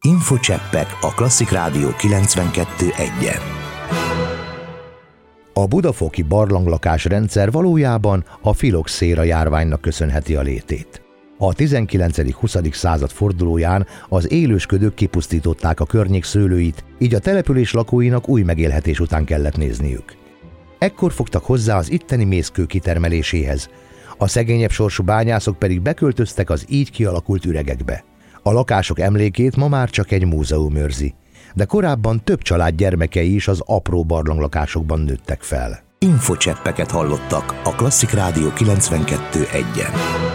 Infocseppek a Klasszik Rádió 92.1-en. A budafoki barlanglakás rendszer valójában a filoxéra járványnak köszönheti a létét. A 19.-20. század fordulóján az élősködők kipusztították a környék szőlőit, így a település lakóinak új megélhetés után kellett nézniük. Ekkor fogtak hozzá az itteni mészkő kitermeléséhez, a szegényebb sorsú bányászok pedig beköltöztek az így kialakult üregekbe. A lakások emlékét ma már csak egy múzeum őrzi, de korábban több család gyermekei is az apró barlanglakásokban nőttek fel. Infocseppeket hallottak a Klasszik Rádió 92.1-en.